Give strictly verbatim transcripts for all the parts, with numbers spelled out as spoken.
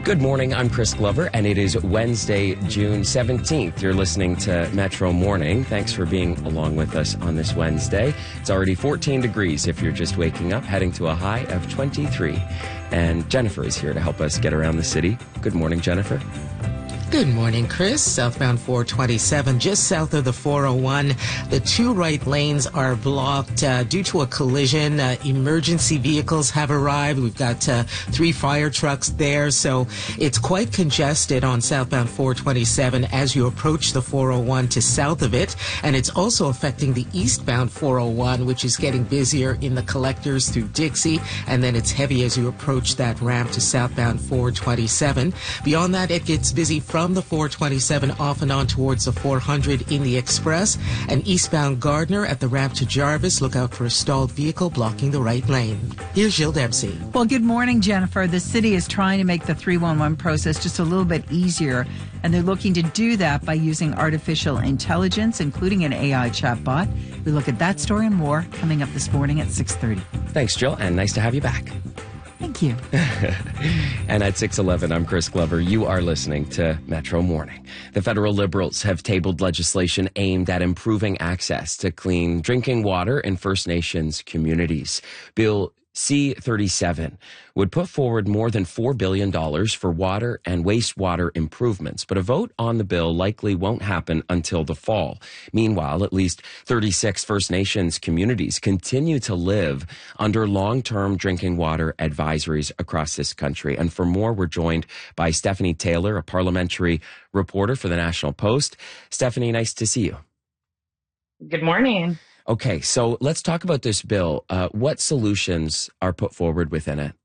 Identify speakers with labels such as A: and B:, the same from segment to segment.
A: Good morning, I'm Chris Glover, and it is Wednesday, June seventeenth. You're listening to Metro Morning. Thanks for being along with us on this Wednesday. It's already fourteen degrees if you're just waking up, heading to a high of twenty-three. And Jennifer is here to help us get around the city. Good morning, Jennifer.
B: Good morning, Chris. Southbound four twenty-seven, just south of the four oh one. The two right lanes are blocked uh, due to a collision. Uh, emergency vehicles have arrived. We've got uh, three fire trucks there, so it's quite congested on southbound four twenty-seven as you approach the four oh one to south of it. And it's also affecting the eastbound four oh one, which is getting busier in the collectors through Dixie. And then it's heavy as you approach that ramp to southbound four twenty-seven. Beyond that, it gets busy from From the four twenty-seven off and on towards the four hundred in the Express. And eastbound Gardner at the ramp to Jarvis, look out for a stalled vehicle blocking the right lane. Here's Jill Dempsey.
C: Well, good morning, Jennifer. The city is trying to make the three one one process just a little bit easier, and they're looking to do that by using artificial intelligence, including an A I chatbot. We look at that story and more coming up this morning at six thirty.
A: Thanks, Jill, and nice to have you back.
C: Thank you.
A: And at six eleven, I'm Chris Glover. You are listening to Metro Morning. The federal Liberals have tabled legislation aimed at improving access to clean drinking water in First Nations communities. Bill C thirty-seven would put forward more than four billion dollars for water and wastewater improvements, but a vote on the bill likely won't happen until the fall. Meanwhile, at least thirty-six First Nations communities continue to live under long-term drinking water advisories across this country. And for more, we're joined by Stephanie Taylor, a parliamentary reporter for the National Post. Stephanie, nice to see you.
D: Good morning.
A: Okay, so let's talk about this bill. Uh, what solutions are put forward within it?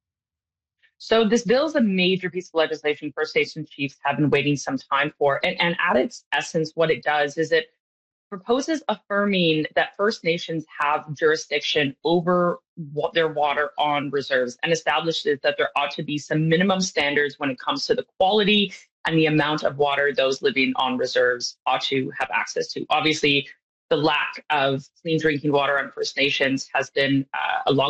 D: So this bill is a major piece of legislation First Nation chiefs have been waiting some time for. And, and at its essence, what it does is it proposes affirming that First Nations have jurisdiction over what their water on reserves and establishes that there ought to be some minimum standards when it comes to the quality and the amount of water those living on reserves ought to have access to. Obviously, the lack of clean drinking water on First Nations has been uh, a long